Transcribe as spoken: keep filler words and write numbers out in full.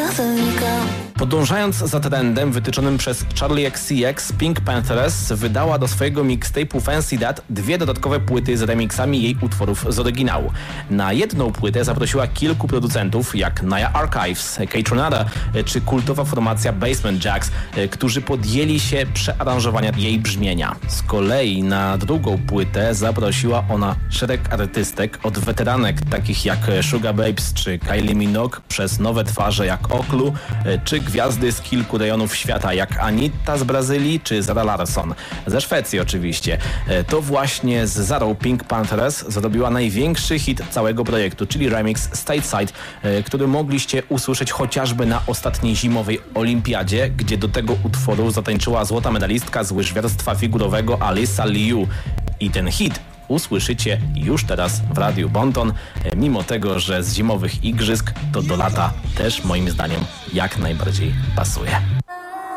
Podążając za trendem wytyczonym przez Charli X C X, Pink Panthers wydała do swojego mixtape'u Fancy That dwie dodatkowe płyty z remixami jej utworów z oryginału. Na jedną płytę zaprosiła kilku producentów, jak Naya Archives, Kaytranada czy kultowa formacja Basement Jaxx, którzy podjęli się przearanżowania jej brzmienia. Z kolei na drugą płytę zaprosiła ona szereg artystek, od weteranek takich jak Sugar Babes czy Kylie Minogue, przez nowe twarze jak Oklu, czy gwiazdy z kilku rejonów świata jak Anitta z Brazylii czy Zara Larsson. Ze Szwecji oczywiście. To właśnie z Zarą Pink Panthers zrobiła największy hit całego projektu, czyli remix Stateside, który mogliście usłyszeć chociażby na ostatniej zimowej olimpiadzie, gdzie do tego utworu zatańczyła złota medalistka z łyżwiarstwa figurowego Alyssa Liu. I ten hit usłyszycie już teraz w Radiu Bonton, mimo tego, że z zimowych igrzysk to do lata też moim zdaniem jak najbardziej pasuje.